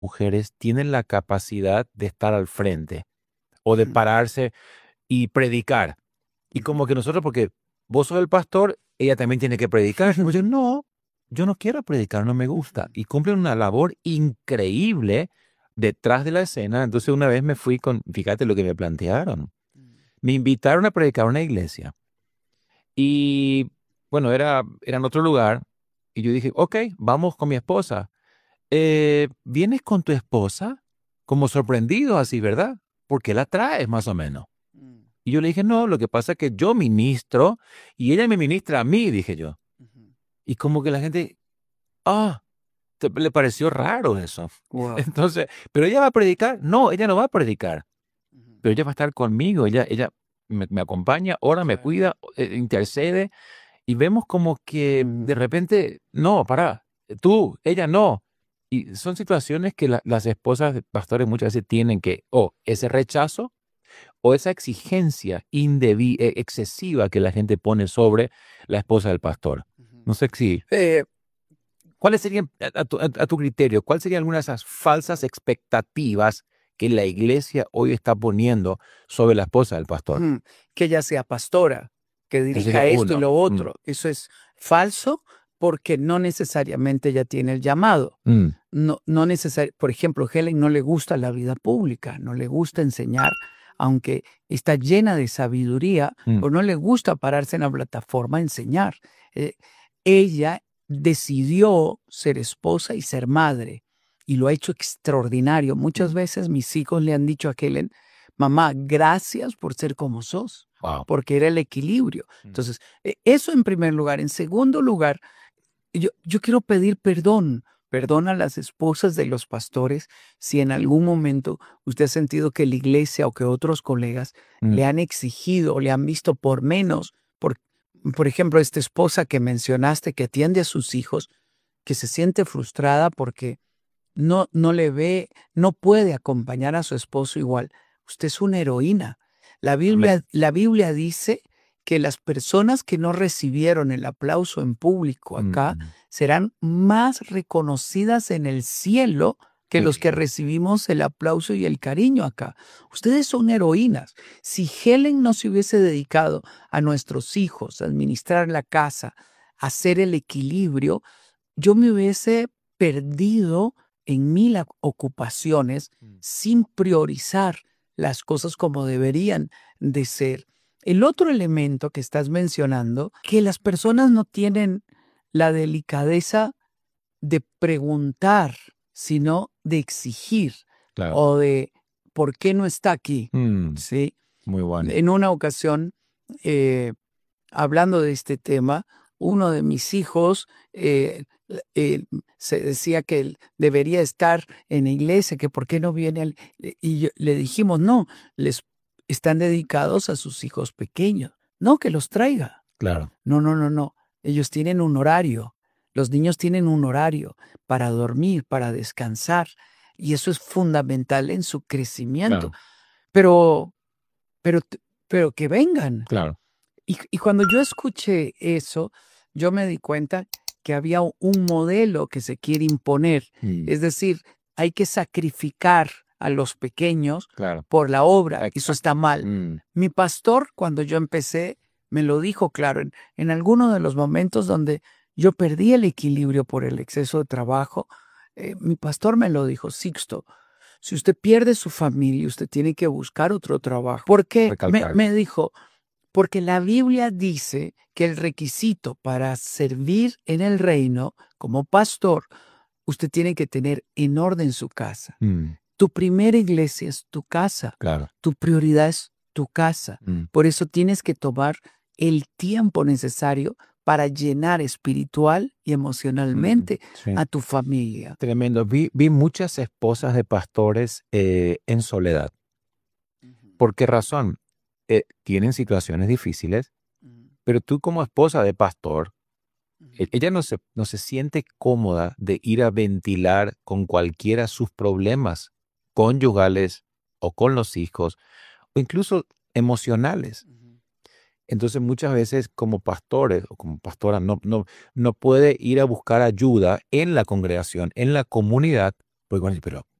mujeres tienen la capacidad de estar al frente o de pararse y predicar. Y como que nosotros, porque vos sos el pastor, ella también tiene que predicar. Yo, no, yo no quiero predicar, no me gusta. Y cumplen una labor increíble detrás de la escena. Entonces una vez me fui fíjate lo que me plantearon. Me invitaron a predicar a una iglesia. Y bueno, era en otro lugar. Y yo dije, ok, vamos con mi esposa. ¿Vienes con tu esposa? Como sorprendido así, ¿verdad? ¿Por qué la traes más o menos? Y yo le dije, no, lo que pasa es que yo ministro y ella me ministra a mí, dije yo. Y como que la gente, ah, le pareció raro eso. Wow. Entonces, ¿pero ella va a predicar? No, ella no va a predicar, pero ella va a estar conmigo, ella me acompaña, ora, me cuida, intercede, y vemos como que de repente, no, ella no. Y son situaciones que las esposas de pastores muchas veces tienen que, ese rechazo, o esa exigencia excesiva que la gente pone sobre la esposa del pastor. No sé si, Eh, ¿cuáles serían, a tu criterio, cuáles serían algunas de esas falsas expectativas que la iglesia hoy está poniendo sobre la esposa del pastor? que ella sea pastora, que Ese dirija sería esto y uno. lo otro. Eso es falso porque no necesariamente ella tiene el llamado. No por ejemplo, Helen no le gusta la vida pública, no le gusta enseñar, aunque está llena de sabiduría, o no le gusta pararse en la plataforma a enseñar. Ella decidió ser esposa y ser madre, y lo ha hecho extraordinario. Muchas veces mis hijos le han dicho a Helen, mamá, gracias por ser como sos, Wow. porque era el equilibrio. Entonces, eso en primer lugar. En segundo lugar, yo quiero pedir perdón a las esposas de los pastores si en algún momento usted ha sentido que la iglesia o que otros colegas le han exigido o le han visto por menos. Por ejemplo, esta esposa que mencionaste que atiende a sus hijos, que se siente frustrada porque no le ve, no puede acompañar a su esposo igual. Usted es una heroína. La Biblia dice que las personas que no recibieron el aplauso en público acá serán más reconocidas en el cielo que los que recibimos el aplauso y el cariño acá. Ustedes son heroínas. Si Helen no se hubiese dedicado a nuestros hijos, a administrar la casa, a hacer el equilibrio, yo me hubiese perdido en 1000 ocupaciones sin priorizar las cosas como deberían de ser. El otro elemento que estás mencionando, que las personas no tienen la delicadeza de preguntar, sino de exigir, Claro. o de ¿por qué no está aquí? ¿Sí? Muy bueno. En una ocasión, hablando de este tema, uno de mis hijos se decía que él debería estar en la iglesia, que por qué no viene. Y le dijimos, no, les están dedicados a sus hijos pequeños. No, que los traiga. Claro. No. Ellos tienen un horario. Los niños tienen un horario para dormir, para descansar. Y eso es fundamental en su crecimiento. Claro. Pero que vengan. Claro. Y cuando yo escuché eso, yo me di cuenta que había un modelo que se quiere imponer. Es decir, hay que sacrificar a los pequeños Claro. por la obra. Exacto. Eso está mal. Mi pastor, cuando yo empecé, me lo dijo claro. En alguno de los momentos donde yo perdí el equilibrio por el exceso de trabajo, mi pastor me lo dijo, Sixto, si usted pierde su familia, usted tiene que buscar otro trabajo. ¿Por qué? Me dijo, porque la Biblia dice que el requisito para servir en el reino como pastor, usted tiene que tener en orden su casa. Tu primera iglesia es tu casa. Claro. Tu prioridad es tu casa. Por eso tienes que tomar el tiempo necesario para llenar espiritual y emocionalmente Sí. a tu familia. Tremendo. Vi muchas esposas de pastores en soledad. ¿Por qué razón? Tienen situaciones difíciles, pero tú como esposa de pastor, ella no se siente cómoda de ir a ventilar con cualquiera sus problemas conyugales o con los hijos o incluso emocionales. Entonces muchas veces como pastores o como pastora no puede ir a buscar ayuda en la congregación, en la comunidad, Porque van a decir, pero